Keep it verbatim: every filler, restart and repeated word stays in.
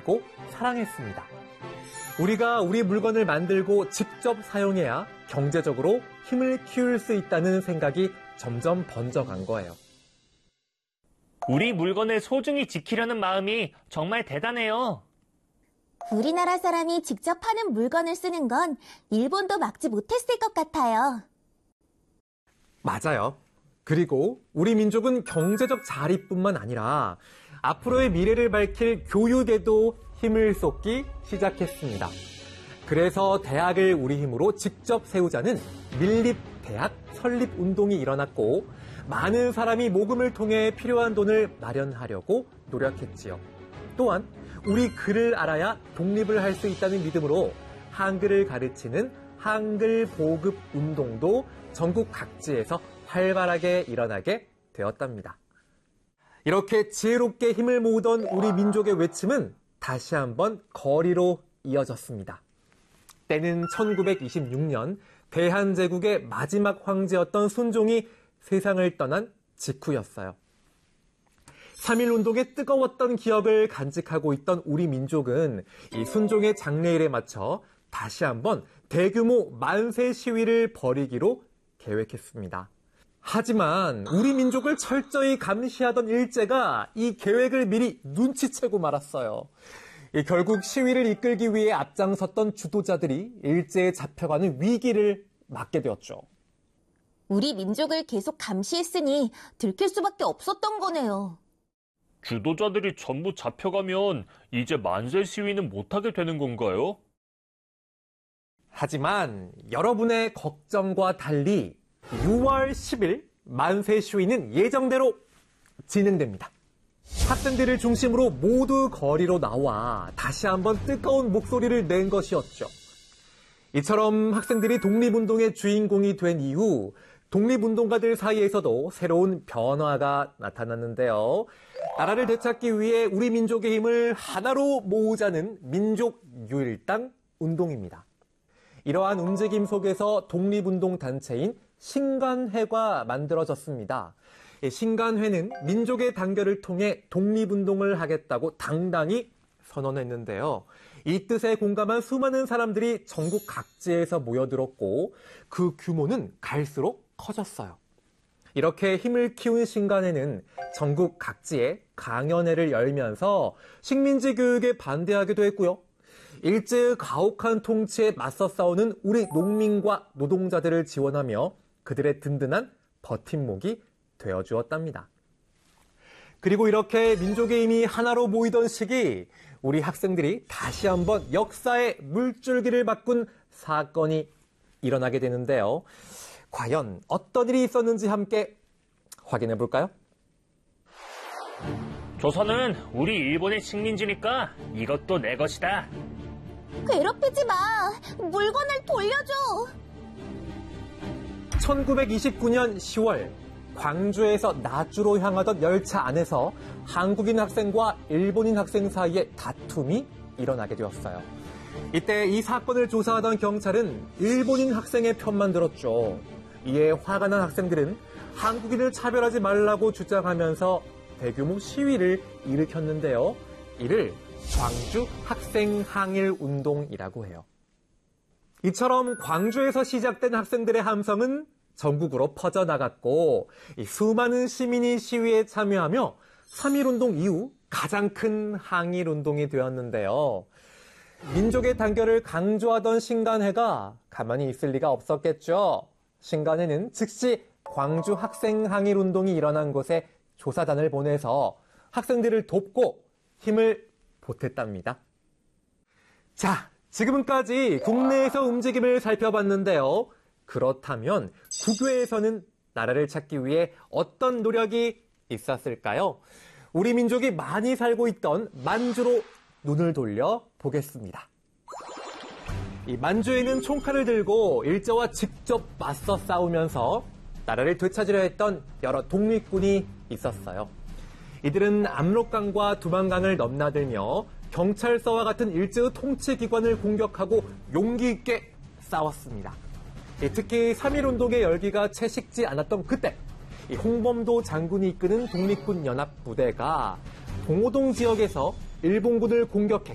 믿고 사랑했습니다. 우리가 우리 물건을 만들고 직접 사용해야 경제적으로 힘을 키울 수 있다는 생각이 점점 번져간 거예요. 우리 물건을 소중히 지키려는 마음이 정말 대단해요. 우리나라 사람이 직접 하는 물건을 쓰는 건 일본도 막지 못했을 것 같아요. 맞아요. 그리고 우리 민족은 경제적 자립뿐만 아니라 앞으로의 미래를 밝힐 교육에도 힘을 쏟기 시작했습니다. 그래서 대학을 우리 힘으로 직접 세우자는 밀립대학 설립운동이 일어났고 많은 사람이 모금을 통해 필요한 돈을 마련하려고 노력했지요. 또한 우리 글을 알아야 독립을 할 수 있다는 믿음으로 한글을 가르치는 한글 보급 운동도 전국 각지에서 활발하게 일어나게 되었답니다. 이렇게 지혜롭게 힘을 모으던 우리 민족의 외침은 다시 한번 거리로 이어졌습니다. 때는 천구백이십육 년 대한제국의 마지막 황제였던 순종이 세상을 떠난 직후였어요. 삼일운동의 뜨거웠던 기억을 간직하고 있던 우리 민족은 이 순종의 장례일에 맞춰 다시 한번 대규모 만세 시위를 벌이기로 계획했습니다. 하지만 우리 민족을 철저히 감시하던 일제가 이 계획을 미리 눈치채고 말았어요. 결국 시위를 이끌기 위해 앞장섰던 주도자들이 일제에 잡혀가는 위기를 맞게 되었죠. 우리 민족을 계속 감시했으니 들킬 수밖에 없었던 거네요. 주도자들이 전부 잡혀가면 이제 만세 시위는 못하게 되는 건가요? 하지만 여러분의 걱정과 달리 유월 십일 만세 시위는 예정대로 진행됩니다. 학생들을 중심으로 모두 거리로 나와 다시 한번 뜨거운 목소리를 낸 것이었죠. 이처럼 학생들이 독립운동의 주인공이 된 이후 독립운동가들 사이에서도 새로운 변화가 나타났는데요. 나라를 되찾기 위해 우리 민족의 힘을 하나로 모으자는 민족유일당 운동입니다. 이러한 움직임 속에서 독립운동 단체인 신간회가 만들어졌습니다. 신간회는 민족의 단결을 통해 독립운동을 하겠다고 당당히 선언했는데요. 이 뜻에 공감한 수많은 사람들이 전국 각지에서 모여들었고 그 규모는 갈수록 커졌어요. 이렇게 힘을 키운 신간회는 전국 각지에 강연회를 열면서 식민지 교육에 반대하기도 했고요. 일제의 가혹한 통치에 맞서 싸우는 우리 농민과 노동자들을 지원하며 그들의 든든한 버팀목이 되어주었답니다. 그리고 이렇게 민족의 힘이 하나로 모이던 시기 우리 학생들이 다시 한번 역사의 물줄기를 바꾼 사건이 일어나게 되는데요. 과연 어떤 일이 있었는지 함께 확인해 볼까요? 조선은 우리 일본의 식민지니까 이것도 내 것이다. 괴롭히지 마. 물건을 돌려줘. 천구백이십구 년 시월 광주에서 나주로 향하던 열차 안에서 한국인 학생과 일본인 학생 사이에 다툼이 일어나게 되었어요. 이때 이 사건을 조사하던 경찰은 일본인 학생의 편만 들었죠. 이에 화가 난 학생들은 한국인을 차별하지 말라고 주장하면서 대규모 시위를 일으켰는데요. 이를 광주 학생 항일 운동이라고 해요. 이처럼 광주에서 시작된 학생들의 함성은 전국으로 퍼져나갔고 수많은 시민이 시위에 참여하며 삼일운동 이후 가장 큰 항일운동이 되었는데요. 민족의 단결을 강조하던 신간회가 가만히 있을 리가 없었겠죠. 신간회는 즉시 광주 학생 항일운동이 일어난 곳에 조사단을 보내서 학생들을 돕고 힘을 보탰답니다. 자, 지금까지 국내에서 움직임을 살펴봤는데요. 그렇다면 국외에서는 나라를 찾기 위해 어떤 노력이 있었을까요? 우리 민족이 많이 살고 있던 만주로 눈을 돌려 보겠습니다. 이 만주에는 총칼을 들고 일제와 직접 맞서 싸우면서 나라를 되찾으려 했던 여러 독립군이 있었어요. 이들은 압록강과 두만강을 넘나들며 경찰서와 같은 일제의 통치기관을 공격하고 용기 있게 싸웠습니다. 특히 삼일운동의 열기가 채 식지 않았던 그때 홍범도 장군이 이끄는 독립군 연합부대가 동호동 지역에서 일본군을 공격해